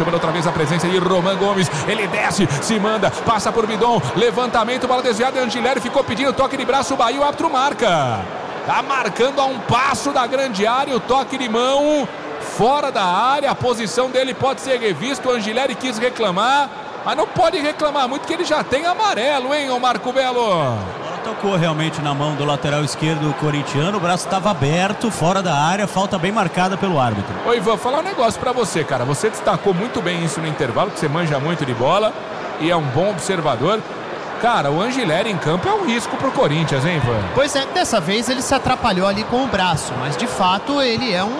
sobra outra vez a presença de Roman Gomes. Ele desce, se manda, passa por Bidon. Levantamento, bola desviada. Angileri ficou pedindo toque de braço. O Bahia, o árbitro marca. Tá marcando a um passo da grande área. O toque de mão fora da área. A posição dele pode ser revista. O Angileri quis reclamar, mas não pode reclamar muito, que ele já tem amarelo, hein, ô Marco Belo? Tocou realmente na mão do lateral esquerdo corintiano, o braço estava aberto, fora da área, falta bem marcada pelo árbitro. Ô Ivan, falar um negócio pra você, cara. Você destacou muito bem isso no intervalo, que você manja muito de bola e é um bom observador. Cara, o Angileri em campo é um risco pro Corinthians, hein, Ivan? Pois é, dessa vez ele se atrapalhou ali com o braço, mas de fato ele é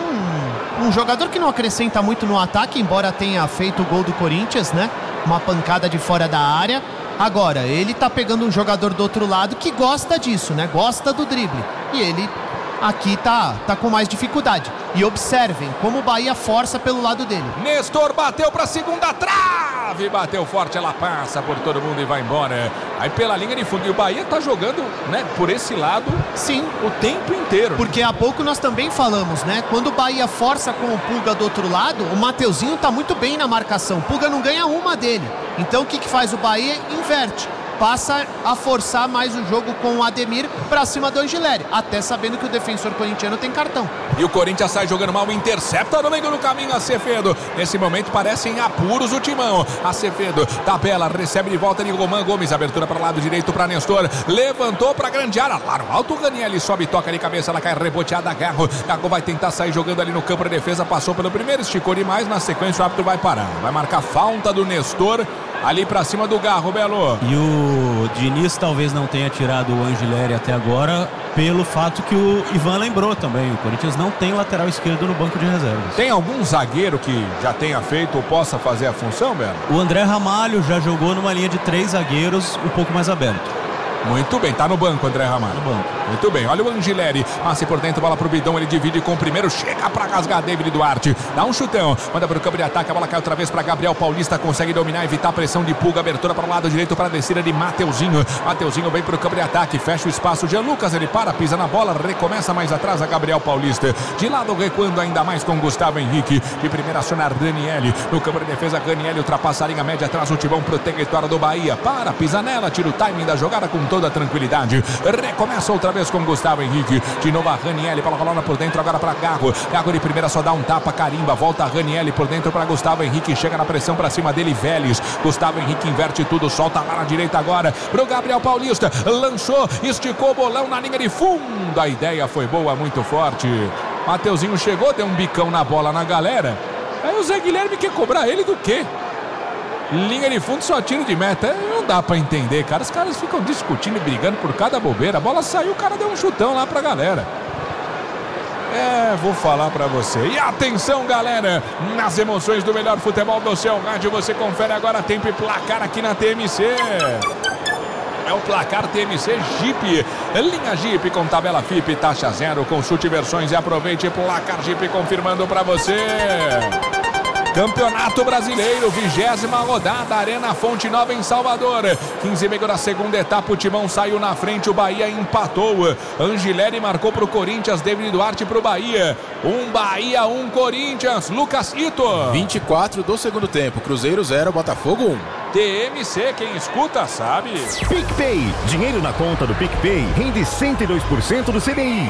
um jogador que não acrescenta muito no ataque, embora tenha feito o gol do Corinthians, né? Uma pancada de fora da área. Agora, ele tá pegando um jogador do outro lado que gosta disso, né? Gosta do drible. E ele aqui tá com mais dificuldade. E observem como o Bahia força pelo lado dele. Nestor bateu pra segunda trave, bateu forte, ela passa por todo mundo e vai embora. Aí pela linha de fundo, e o Bahia tá jogando, né, por esse lado, sim, o tempo inteiro. Porque há pouco nós também falamos, né? Quando o Bahia força com o Pulga do outro lado, o Mateuzinho tá muito bem na marcação. O Pulga não ganha uma dele. Então o que faz o Bahia? Inverte. Passa a forçar mais o jogo com o Ademir pra cima do Angileri, até sabendo que o defensor corintiano tem cartão. E o Corinthians sai jogando mal, intercepta no meio do caminho Acevedo. Nesse momento parece em apuros o timão. Acevedo, tabela, recebe de volta de Roman Gomes, abertura para o lado direito para Nestor, levantou para grande área, lá no alto o Ranieri sobe, toca de cabeça, ela cai reboteada, Garro vai tentar sair jogando ali no campo de defesa, passou pelo primeiro, esticou demais, na sequência o árbitro vai parar, vai marcar falta do Nestor ali pra cima do Garro, Belo. E o Diniz talvez não tenha tirado o Angileri até agora, pelo fato que o Ivan lembrou também. O Corinthians não tem lateral esquerdo no banco de reservas. Tem algum zagueiro que já tenha feito ou possa fazer a função, Belo? O André Ramalho já jogou numa linha de 3 zagueiros um pouco mais aberto. Muito bem, tá no banco, André Ramalho. No banco. Muito bem, olha o Angileri, passe por dentro, bola pro Bidon, ele divide com o primeiro, chega pra rasgar David Duarte, dá um chutão, manda pro campo de ataque, a bola cai outra vez pra Gabriel Paulista, consegue dominar, evitar a pressão de Pulga, abertura para o lado direito para a descida de Mateuzinho vem pro campo de ataque, fecha o espaço, Jean Lucas, ele para, pisa na bola, recomeça mais atrás a Gabriel Paulista, de lado recuando ainda mais com Gustavo Henrique, de primeira aciona Ranieri, no campo de defesa, Ranieri ultrapassa a linha média, atrás o timão protetor do Bahia, para, pisa nela, tira o timing da jogada com toda a tranquilidade, recomeça outra vez com Gustavo Henrique, de novo a Ranieri, bola rolando por dentro agora para Garro de primeira só dá um tapa, carimba, volta a Ranieri por dentro para Gustavo Henrique, chega na pressão para cima dele, Vélez, Gustavo Henrique inverte tudo, solta lá na direita agora pro Gabriel Paulista, lançou, esticou o bolão na linha de fundo, a ideia foi boa, muito forte, Mateuzinho chegou, deu um bicão na bola na galera, aí o Zé Guilherme quer cobrar ele do quê? Linha de fundo, só tiro de meta. Não dá pra entender, cara. Os caras ficam discutindo e brigando por cada bobeira. A bola saiu, o cara deu um chutão lá pra galera. Vou falar pra você. E atenção, galera, nas emoções do melhor futebol do seu rádio, você confere agora tempo e placar aqui na TMC. É o placar TMC Jeep. Linha Jeep com tabela FIP, taxa zero. Consulte versões e aproveite. Placar Jeep confirmando pra você. Campeonato Brasileiro, 20ª rodada, Arena Fonte Nova em Salvador. 15h da segunda etapa, o Timão saiu na frente, o Bahia empatou. Angileri marcou pro Corinthians, David Duarte pro Bahia. Bahia, Corinthians. Lucas Ito. 24 do segundo tempo, Cruzeiro 0, Botafogo 1. TMC, quem escuta sabe. PicPay, dinheiro na conta do PicPay rende 102% do CDI.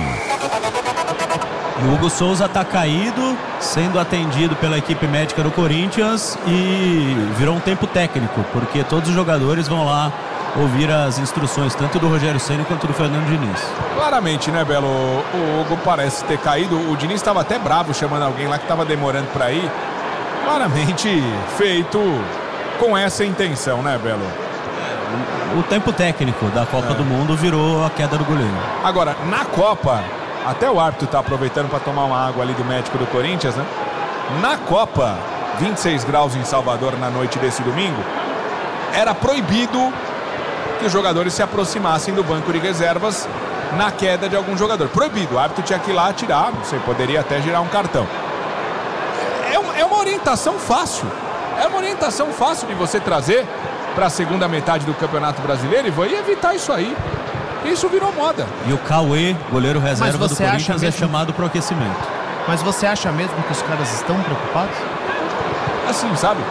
E o Hugo Souza está caído, sendo atendido pela equipe médica do Corinthians e virou um tempo técnico, porque todos os jogadores vão lá ouvir as instruções, tanto do Rogério Ceni quanto do Fernando Diniz. Claramente, né, Belo? O Hugo parece ter caído, o Diniz estava até bravo chamando alguém lá que estava demorando para ir. Claramente feito com essa intenção, né, Belo? O tempo técnico da Copa do Mundo virou a queda do goleiro. Agora, na Copa... Até o árbitro está aproveitando para tomar uma água ali do médico do Corinthians, né? Na Copa, 26 graus em Salvador na noite desse domingo, era proibido que os jogadores se aproximassem do banco de reservas na queda de algum jogador. Proibido, o árbitro tinha que ir lá tirar, não sei, poderia até girar um cartão. É uma orientação fácil. É uma orientação fácil de você trazer para a segunda metade do Campeonato Brasileiro e vai evitar isso aí. Isso virou moda. E o Cauê, goleiro reserva do Corinthians, é chamado para o aquecimento. Mas você acha mesmo que os caras estão preocupados? Assim, sabe?